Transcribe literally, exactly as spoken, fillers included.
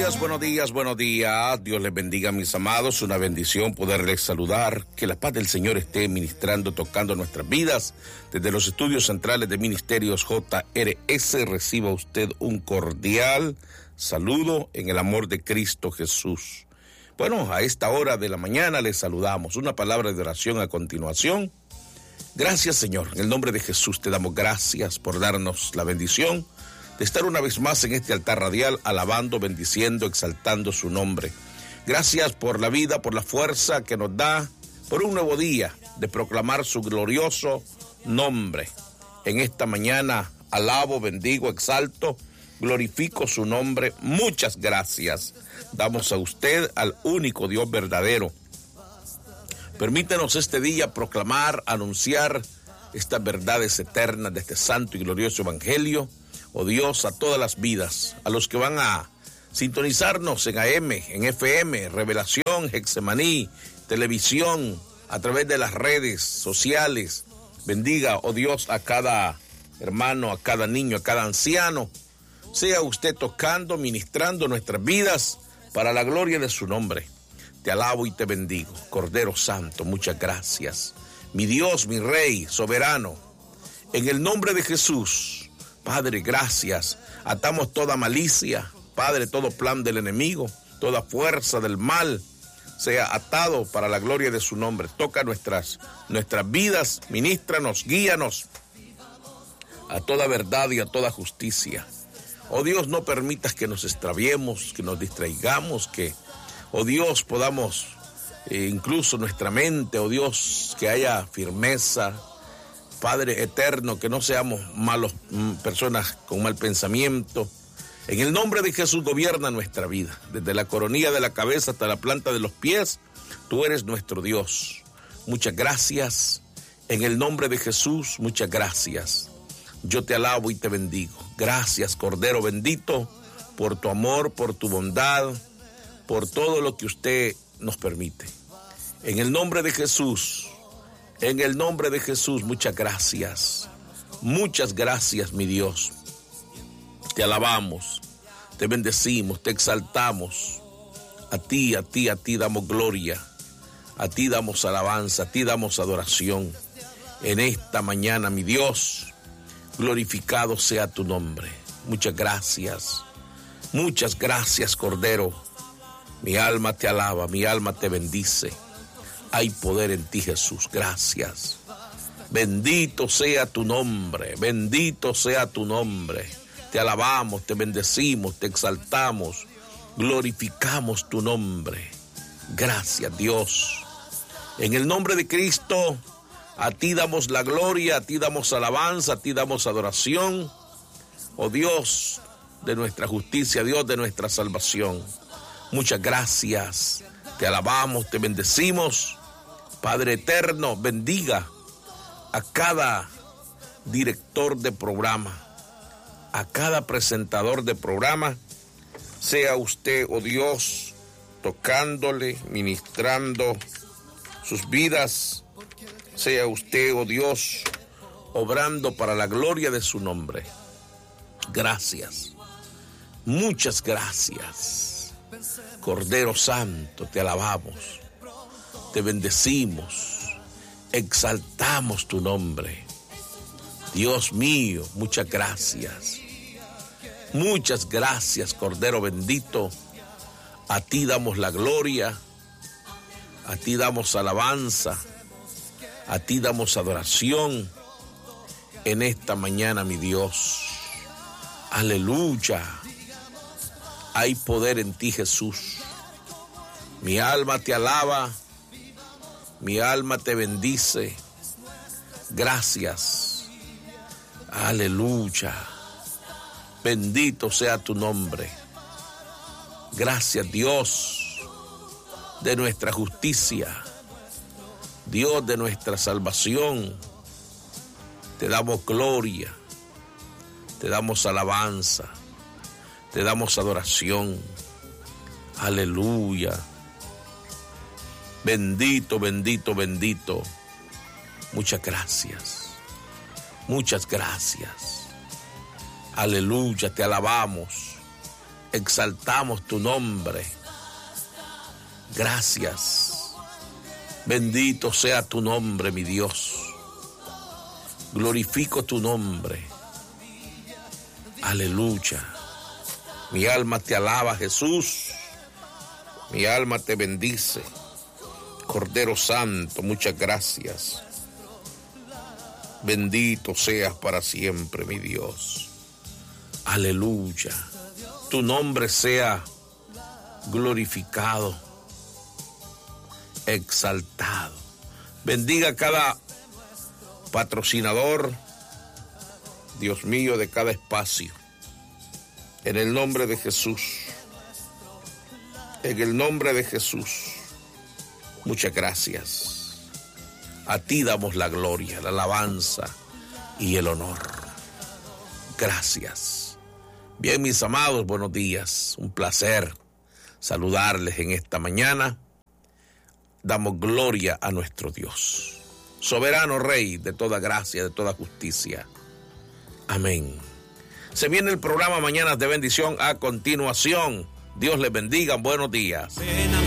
días, buenos días, buenos días. Dios les bendiga, mis amados. Una bendición poderles saludar. Que la paz del Señor esté ministrando, tocando nuestras vidas. Desde los estudios centrales de Ministerios J R S, reciba usted un cordial saludo en el amor de Cristo Jesús. Bueno, a esta hora de la mañana les saludamos. Una palabra de oración a continuación. Gracias, Señor. En el nombre de Jesús te damos gracias por darnos la bendición de estar una vez más en este altar radial, alabando, bendiciendo, exaltando su nombre. Gracias por la vida, por la fuerza que nos da, por un nuevo día de proclamar su glorioso nombre. En esta mañana alabo, bendigo, exalto, glorifico su nombre. Muchas gracias damos a usted, al único Dios verdadero. Permítanos este día proclamar, anunciar estas verdades eternas de este santo y glorioso evangelio. Oh Dios, a todas las vidas, a los que van a sintonizarnos en A M, en F M, Revelación, Hexemaní, televisión, a través de las redes sociales. Bendiga, oh Dios, a cada hermano, a cada niño, a cada anciano. Sea usted tocando, ministrando nuestras vidas para la gloria de su nombre. Te alabo y te bendigo. Cordero Santo, muchas gracias. Mi Dios, mi Rey, soberano, en el nombre de Jesús. Padre, gracias. Atamos toda malicia, Padre, todo plan del enemigo, toda fuerza del mal, sea atado para la gloria de su nombre. Toca nuestras, nuestras vidas, ministranos, guíanos a toda verdad y a toda justicia. Oh Dios, no permitas que nos extraviemos, que nos distraigamos, que, oh Dios, podamos, eh, incluso nuestra mente, oh Dios, que haya firmeza. Padre eterno, que no seamos malos, personas con mal pensamiento. En el nombre de Jesús gobierna nuestra vida. Desde la coronilla de la cabeza hasta la planta de los pies, tú eres nuestro Dios. Muchas gracias. En el nombre de Jesús, muchas gracias. Yo te alabo y te bendigo. Gracias, Cordero bendito, por tu amor, por tu bondad, por todo lo que usted nos permite. En el nombre de Jesús, en el nombre de Jesús, muchas gracias. Muchas gracias, mi Dios. Te alabamos, te bendecimos, te exaltamos. A ti, a ti, a ti damos gloria. A ti damos alabanza, a ti damos adoración. En esta mañana, mi Dios, glorificado sea tu nombre. Muchas gracias. Muchas gracias, Cordero. Mi alma te alaba, mi alma te bendice. Hay poder en ti, Jesús. Gracias. Bendito sea tu nombre. Bendito sea tu nombre. Te alabamos, te bendecimos, te exaltamos. Glorificamos tu nombre. Gracias, Dios. En el nombre de Cristo, a ti damos la gloria, a ti damos alabanza, a ti damos adoración. Oh Dios de nuestra justicia, Dios de nuestra salvación. Muchas gracias. Te alabamos, te bendecimos. Padre eterno, bendiga a cada director de programa, a cada presentador de programa. Sea usted, oh Dios, tocándole, ministrando sus vidas. Sea usted, oh Dios, obrando para la gloria de su nombre. Gracias. Muchas gracias. Cordero Santo, te alabamos, te bendecimos, exaltamos tu nombre. Dios mío, muchas gracias. Muchas gracias, Cordero bendito. A ti damos la gloria, a ti damos alabanza, a ti damos adoración en esta mañana, mi Dios. Aleluya. Hay poder en ti, Jesús. Mi alma te alaba, mi alma te bendice. Gracias. Aleluya. Bendito sea tu nombre. Gracias, Dios de nuestra justicia, Dios de nuestra salvación. Te damos gloria, te damos alabanza, te damos adoración. Aleluya. Bendito, bendito, bendito. Muchas gracias. Muchas gracias. Aleluya, te alabamos. Exaltamos tu nombre. Gracias. Bendito sea tu nombre, mi Dios. Glorifico tu nombre. Aleluya. Mi alma te alaba, Jesús. Mi alma te bendice. Cordero Santo, muchas gracias. Bendito seas para siempre, mi Dios. Aleluya. Tu nombre sea glorificado, exaltado. Bendiga a cada patrocinador, Dios mío, de cada espacio. En el nombre de Jesús. En el nombre de Jesús. Muchas gracias. A ti damos la gloria, la alabanza y el honor. Gracias. Bien, mis amados, buenos días. Un placer saludarles en esta mañana. Damos gloria a nuestro Dios, soberano Rey de toda gracia, de toda justicia. Amén. Se viene el programa Mañanas de Bendición a continuación. Dios les bendiga. Buenos días.